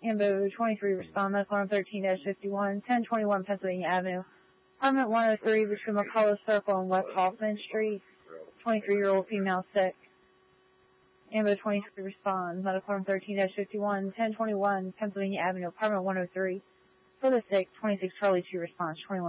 Ambo 23 respond, medical arm 13-51, 1021 Pennsylvania Avenue. Apartment 103 between McCullough Circle and West Hoffman Street. 23-year-old female sick. Ambo 23 respond, medical arm 13-51, 1021 Pennsylvania Avenue, apartment 103. For the sick, 26 Charlie 2 responds, 21.